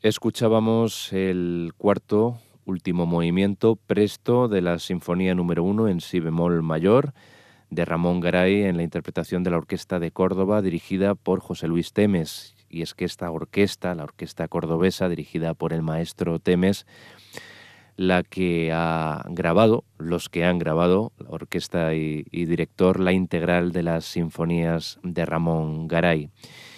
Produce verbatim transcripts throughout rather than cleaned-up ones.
Escuchábamos el cuarto, último movimiento, Presto, de la Sinfonía número uno en si bemol mayor, de Ramón Garay, en la interpretación de la Orquesta de Córdoba, dirigida por José Luis Temes. Y es que esta orquesta, la Orquesta Cordobesa, dirigida por el maestro Temes, la que ha grabado, los que han grabado, la orquesta y, y director, la integral de las sinfonías de Ramón Garay.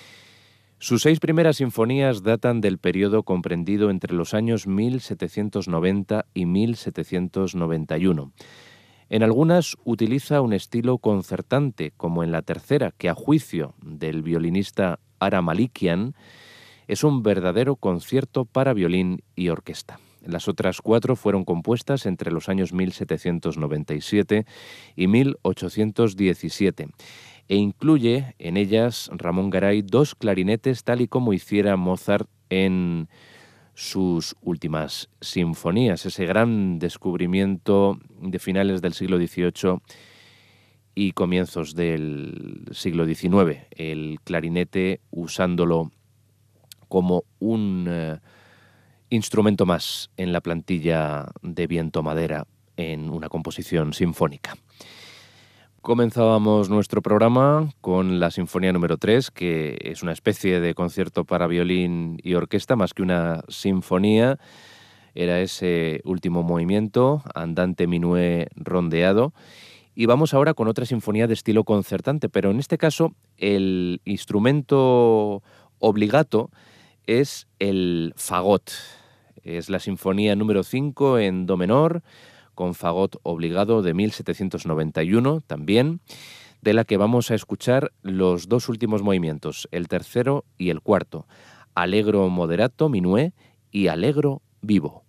Sus seis primeras sinfonías datan del periodo comprendido entre los años mil setecientos noventa y mil setecientos noventa y uno. En algunas utiliza un estilo concertante, como en la tercera, que a juicio del violinista Ara Malikian es un verdadero concierto para violín y orquesta. Las otras cuatro fueron compuestas entre los años mil setecientos noventa y siete y mil ochocientos diecisiete. E incluye en ellas Ramón Garay dos clarinetes, tal y como hiciera Mozart en sus últimas sinfonías, ese gran descubrimiento de finales del siglo dieciocho y comienzos del siglo diecinueve, el clarinete usándolo como un eh, instrumento más en la plantilla de viento-madera en una composición sinfónica. Comenzábamos nuestro programa con la Sinfonía número tres, que es una especie de concierto para violín y orquesta, más que una sinfonía. Era ese último movimiento, andante minué rondeado. Y vamos ahora con otra sinfonía de estilo concertante, pero en este caso el instrumento obligato es el fagot. Es la Sinfonía número cinco en do menor, con fagot obligado de mil setecientos noventa y uno también, de la que vamos a escuchar los dos últimos movimientos, el tercero y el cuarto, Allegro moderato minué y Allegro vivo.